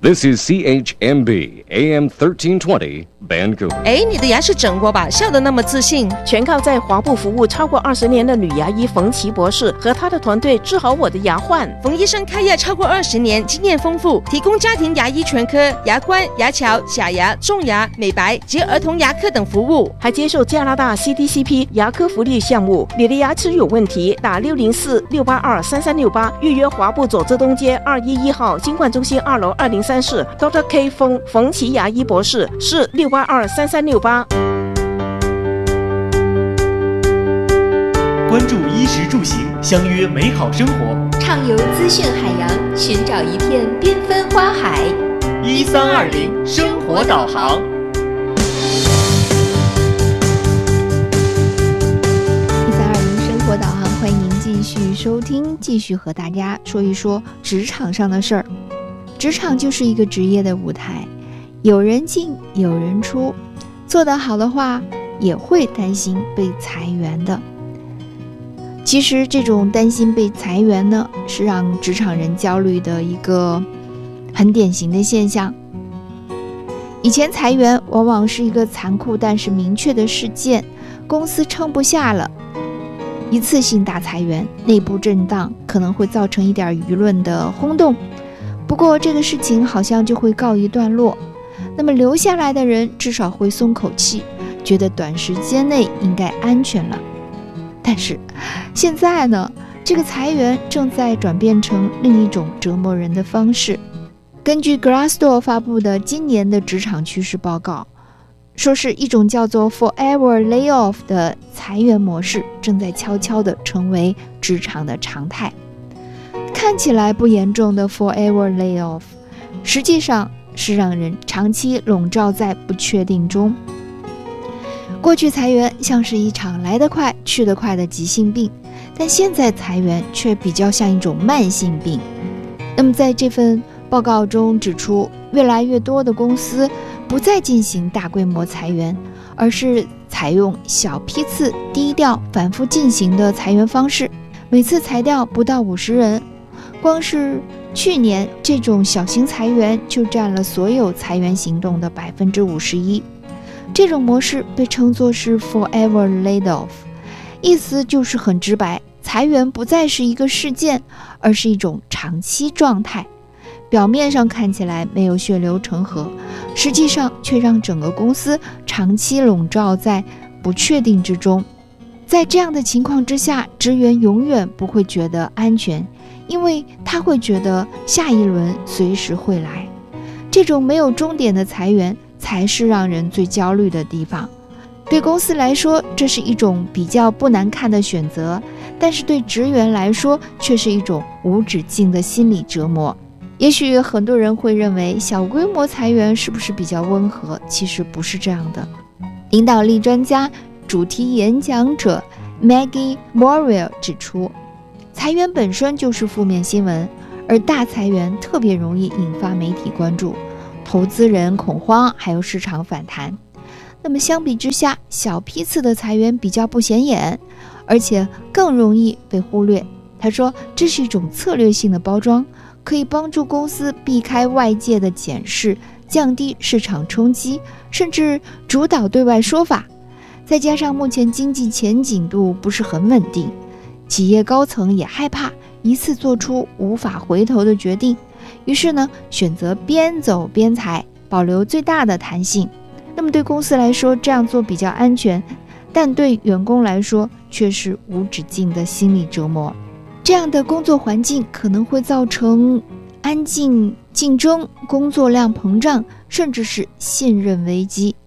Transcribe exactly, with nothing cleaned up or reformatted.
This is C H M B A M thirteen twenty Vancouver。 哎，你的牙是整过吧？笑得那么自信， 全靠在华部服务超过二十年的女牙医冯琦博士和她的团队治好我的牙患。 冯医生开业超过二十年，经验丰富，提供家庭牙医全科、牙冠、牙桥、假牙、种牙、美白及儿童牙科等服务， 还接受加拿大 C D C P 牙科福利项目。你的牙齿有问题，打六零四六八二三三六八预约华部左侧东街二一一号金冠中心二楼二零三室 Doctor K 冯冯琦牙医博士，是六八二三三六八。 关注衣食住行，相约美好生活， 畅游资讯海洋，寻找一片缤纷花海。 一三二零生活导航。 一三二零生活导航，欢迎继续收听，继续和大家说一说职场上的事儿。职场就是一个职业的舞台，有人进有人出，做得好的话也会担心被裁员的。其实这种担心被裁员呢，是让职场人焦虑的一个很典型的现象。以前裁员往往是一个残酷但是明确的事件，公司撑不下了，一次性大裁员，内部震荡可能会造成一点舆论的轰动，不过这个事情好像就会告一段落，那么留下来的人至少会松口气，觉得短时间内应该安全了。但是现在呢，这个裁员正在转变成另一种折磨人的方式。根据 Glassdoor 发布的今年的职场趋势报告，说是一种叫做 Forever Layoff 的裁员模式正在悄悄地成为职场的常态。看起来不严重的 Forever Layoff， 实际上是让人长期笼罩在不确定中。过去裁员像是一场来得快去得快的急性病，但现在裁员却比较像一种慢性病。那么在这份报告中指出，越来越多的公司不再进行大规模裁员，而是采用小批次、低调、反复进行的裁员方式，每次裁掉不到五十人。光是去年，这种小型裁员就占了所有裁员行动的百分之五十一。这种模式被称作是 Forever Layoff， 意思就是很直白，裁员不再是一个事件，而是一种长期状态。表面上看起来没有血流成河，实际上却让整个公司长期笼罩在不确定之中。在这样的情况之下，职员永远不会觉得安全，因为他会觉得下一轮随时会来。这种没有终点的裁员才是让人最焦虑的地方。对公司来说，这是一种比较不难看的选择，但是对职员来说却是一种无止境的心理折磨。也许很多人会认为小规模裁员是不是比较温和，其实不是这样的。领导力专家、主题演讲者 Maggie Morrill 指出，裁员本身就是负面新闻，而大裁员特别容易引发媒体关注，投资人恐慌，还有市场反弹。那么相比之下，小批次的裁员比较不显眼，而且更容易被忽略。他说，这是一种策略性的包装，可以帮助公司避开外界的检视，降低市场冲击，甚至主导对外说法。再加上目前经济前景度不是很稳定，企业高层也害怕一次做出无法回头的决定，于是呢，选择边走边裁，保留最大的弹性。那么对公司来说，这样做比较安全，但对员工来说却是无止境的心理折磨。这样的工作环境可能会造成安静竞争、工作量膨胀，甚至是信任危机。